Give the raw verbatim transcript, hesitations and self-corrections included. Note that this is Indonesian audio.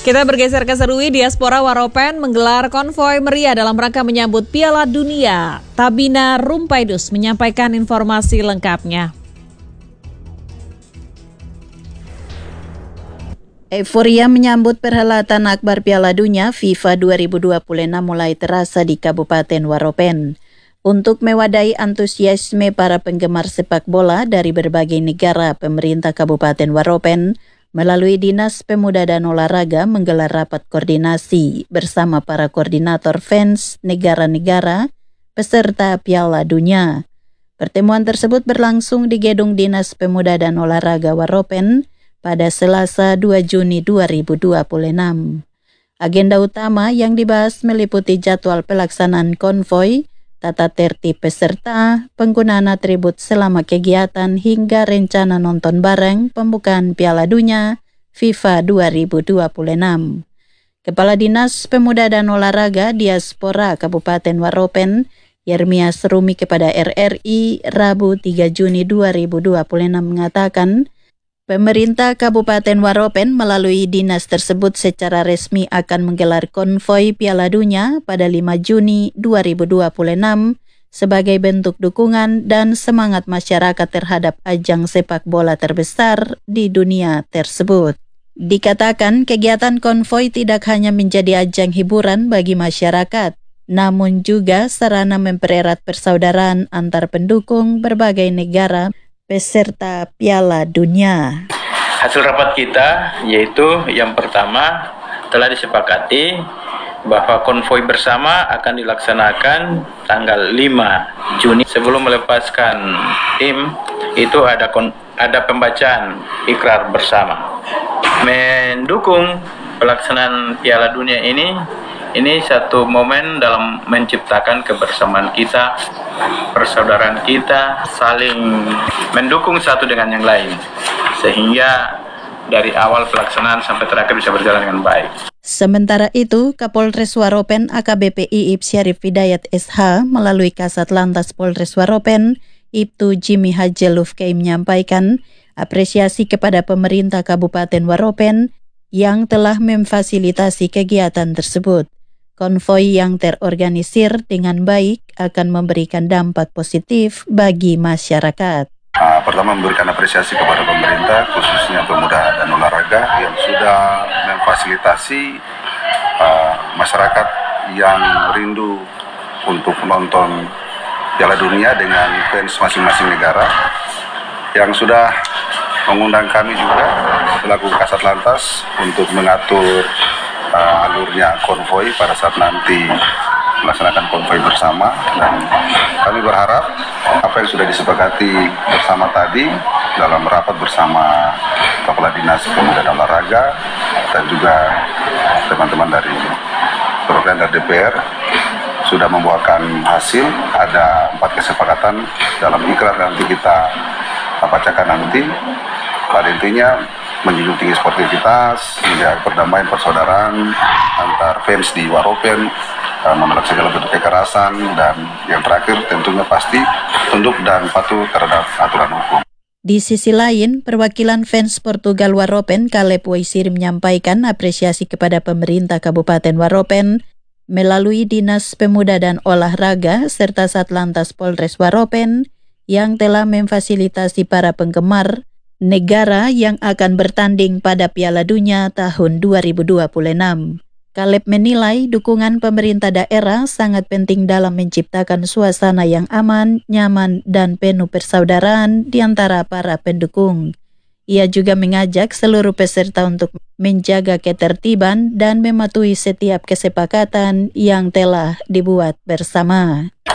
Kita bergeser ke Serui, diaspora Waropen menggelar konvoi meriah dalam rangka menyambut Piala Dunia. Tabina Rumpaidus menyampaikan informasi lengkapnya. Euforia menyambut perhelatan akbar Piala Dunia FIFA dua ribu dua puluh enam mulai terasa di Kabupaten Waropen. Untuk mewadahi antusiasme para penggemar sepak bola dari berbagai negara, pemerintah Kabupaten Waropen melalui Dinas Pemuda dan Olahraga menggelar rapat koordinasi bersama para koordinator fans negara-negara peserta Piala Dunia. Pertemuan tersebut berlangsung di Gedung Dinas Pemuda dan Olahraga Waropen pada Selasa dua Juni dua ribu dua puluh enam. Agenda utama yang dibahas meliputi jadwal pelaksanaan konvoi, tata tertib peserta, penggunaan atribut selama kegiatan hingga rencana nonton bareng pembukaan Piala Dunia FIFA dua ribu dua puluh enam. Kepala Dinas Pemuda dan Olahraga Diaspora Kabupaten Waropen, Yermias Rumi kepada R R I Rabu tiga Juni dua ribu dua puluh enam mengatakan, pemerintah Kabupaten Waropen melalui dinas tersebut secara resmi akan menggelar konvoi Piala Dunia pada lima Juni dua ribu dua puluh enam sebagai bentuk dukungan dan semangat masyarakat terhadap ajang sepak bola terbesar di dunia tersebut. Dikatakan kegiatan konvoi tidak hanya menjadi ajang hiburan bagi masyarakat, namun juga sarana mempererat persaudaraan antar pendukung berbagai negara peserta Piala Dunia. Hasil rapat kita yaitu yang pertama telah disepakati bahwa konvoi bersama akan dilaksanakan tanggal lima Juni. Sebelum melepaskan tim itu ada kon, ada pembacaan ikrar bersama. Mendukung pelaksanaan Piala Dunia ini Ini satu momen dalam menciptakan kebersamaan kita, persaudaraan kita, saling mendukung satu dengan yang lain. Sehingga dari awal pelaksanaan sampai terakhir bisa berjalan dengan baik. Sementara itu, Kapolres Waropen A K B P Iib Syarif Hidayat S H melalui Kasat Lantas Polres Waropen, Ibtu Jimmy Hajelufkei menyampaikan apresiasi kepada pemerintah Kabupaten Waropen yang telah memfasilitasi kegiatan tersebut. Konvoi yang terorganisir dengan baik akan memberikan dampak positif bagi masyarakat. Uh, pertama memberikan apresiasi kepada pemerintah, khususnya pemuda dan olahraga yang sudah memfasilitasi uh, masyarakat yang rindu untuk menonton Piala Dunia dengan fans masing-masing negara, yang sudah mengundang kami juga selaku Kasat Lantas untuk mengatur uh, alurnya konvoi pada saat nanti melaksanakan konvoi bersama, dan kami berharap apa yang sudah disepakati bersama tadi dalam rapat bersama Kepala Dinas Pemuda dan Olahraga dan juga teman-teman dari perwakilan dari D P R sudah membuahkan hasil. Ada empat kesepakatan dalam ikrar nanti kita bacakan nanti. Pada intinya menjunjung tinggi sportivitas, menjaga perdamaian persaudaraan antar fans di Waropen, menolak segala bentuk kekerasan, dan yang terakhir tentunya pasti tunduk dan patuh terhadap aturan hukum. Di sisi lain, perwakilan fans Portugal Waropen Caleb Waisiri menyampaikan apresiasi kepada pemerintah Kabupaten Waropen melalui Dinas Pemuda dan Olahraga serta Satlantas Polres Waropen yang telah memfasilitasi para penggemar negara yang akan bertanding pada Piala Dunia tahun dua ribu dua puluh enam. Caleb menilai dukungan pemerintah daerah sangat penting dalam menciptakan suasana yang aman, nyaman, dan penuh persaudaraan di antara para pendukung. Ia juga mengajak seluruh peserta untuk menjaga ketertiban dan mematuhi setiap kesepakatan yang telah dibuat bersama.